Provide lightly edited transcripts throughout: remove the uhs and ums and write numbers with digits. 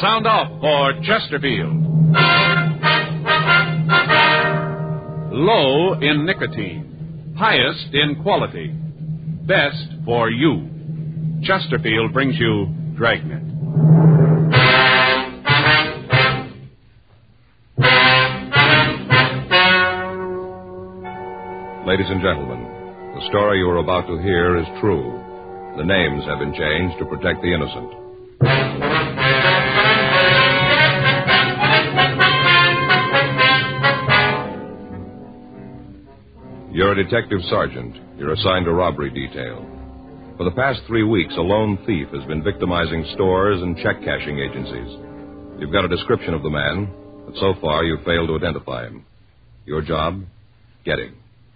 Sound off for Chesterfield. Low in nicotine, highest in quality, best for you. Chesterfield brings you Dragnet. Ladies and gentlemen, the story you are about to hear is true. The names have been changed to protect the innocent. You're a detective sergeant. You're assigned to robbery detail. For the past 3 weeks, a lone thief has been victimizing stores and check-cashing agencies. You've got a description of the man, but so far you've failed to identify him. Your job? Get him.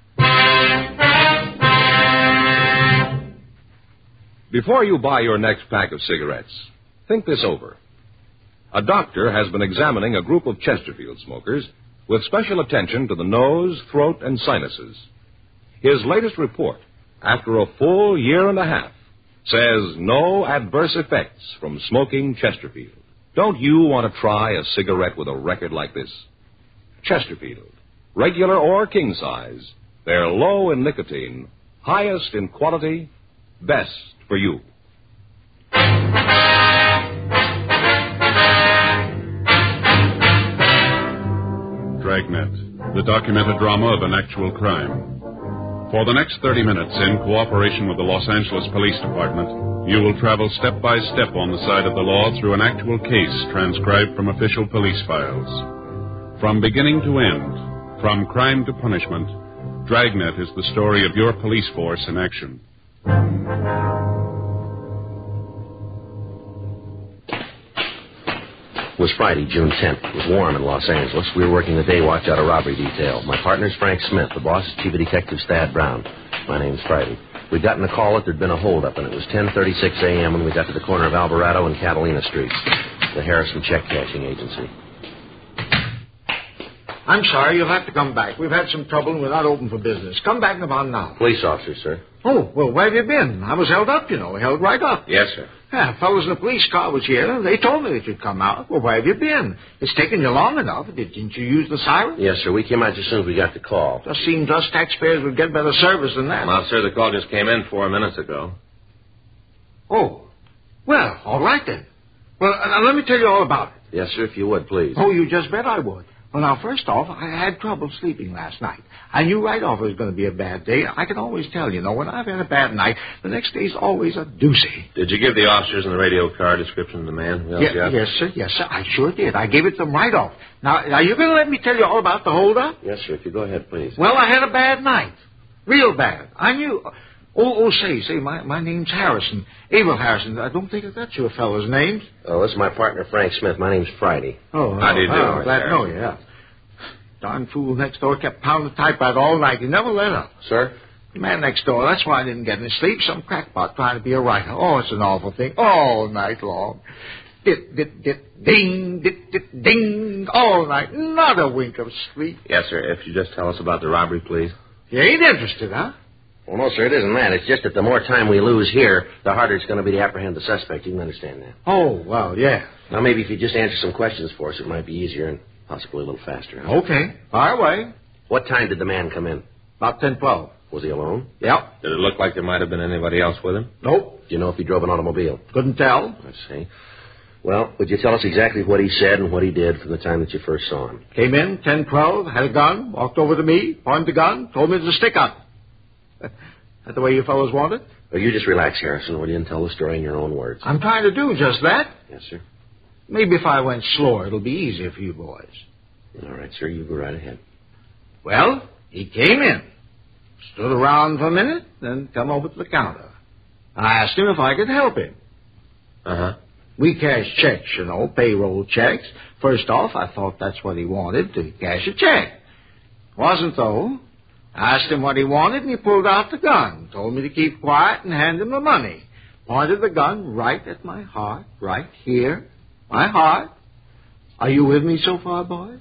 Before you buy your next pack of cigarettes, think this over. A doctor has been examining a group of Chesterfield smokers with special attention to the nose, throat, and sinuses. His latest report, after a full year and a half, says no adverse effects from smoking Chesterfield. Don't you want to try a cigarette with a record like this? Chesterfield, regular or king size, they're low in nicotine, highest in quality, best for you. Dragnet, the documented drama of an actual crime. For the next 30 minutes, in cooperation with the Los Angeles Police Department, you will travel step by step on the side of the law through an actual case transcribed from official police files. From beginning to end, from crime to punishment, Dragnet is the story of your police force in action. It was Friday, June 10th. It was warm in Los Angeles. We were working the day watch out of robbery detail. My partner's Frank Smith. The boss is Chief of Detectives Thad Brown. My name's Friday. We'd gotten a call that there'd been a holdup, and it was 10:36 a.m. when we got to the corner of Alvarado and Catalina Streets, the Harrison Check Cashing Agency. I'm sorry, you'll have to come back. We've had some trouble and we're not open for business. Come back in about an hour. Police officer, sir. Oh, well, where have you been? I was held up, you know. Held right up. Yes, sir. Yeah, fellows in the police car was here. They told me that you'd come out. Well, where have you been? It's taken you long enough. Didn't you use the siren? Yes, sir. We came out as soon as we got the call. Just seems us taxpayers would get better service than that. Well, sir, the call just came in 4 minutes ago. Oh. Well, all right then. Well, now let me tell you all about it. Yes, sir, if you would, please. Oh, you just bet I would. Well, now, first off, I had trouble sleeping last night. I knew right off it was going to be a bad day. I can always tell, you know, when I've had a bad night, the next day's always a doozy. Did you give the officers in the radio car description of the man? Yes, sir. I sure did. I gave it to them right off. Now, are you going to let me tell you all about the holdup? Yes, sir. If you go ahead, please. Well, I had a bad night. Real bad. I knew... say, my name's Harrison. Abel Harrison. I don't think that's your fellow's name. Oh, this is my partner, Frank Smith. My name's Friday. Oh, how do you do? Oh, glad to know you, yeah. Darn fool next door kept pounding the typewriter all night. He never let up. Sir? The man next door, that's why I didn't get any sleep. Some crackpot trying to be a writer. Oh, it's an awful thing. All night long. Dit, ding, dit, ding, all night. Not a wink of sleep. Yes, sir. If you just tell us about the robbery, please. You ain't interested, huh? Well, no, sir, it isn't that. It's just that the more time we lose here, the harder it's going to be to apprehend the suspect. You can understand that. Oh, well, yeah. Now, maybe if you just answer some questions for us, it might be easier and possibly a little faster. Huh? Okay. Fire away. What time did the man come in? About 10:12. Was he alone? Yep. Did it look like there might have been anybody else with him? Nope. Do you know if he drove an automobile? Couldn't tell. I see. Well, would you tell us exactly what he said and what he did from the time that you first saw him? Came in, 10:12, had a gun, walked over to me, pointed the gun, told me to stick up. That the way you fellows want it? Well, you just relax, Harrison, will you, and tell the story in your own words. I'm trying to do just that. Yes, sir. Maybe if I went slower, it'll be easier for you boys. All right, sir, you go right ahead. Well, he came in, stood around for a minute, then come over to the counter. I asked him if I could help him. Uh-huh. We cash checks, you know, payroll checks. First off, I thought that's what he wanted, to cash a check. Wasn't, though. I asked him what he wanted, and he pulled out the gun. Told me to keep quiet and hand him the money. Pointed the gun right at my heart, right here. My heart. Are you with me so far, boys?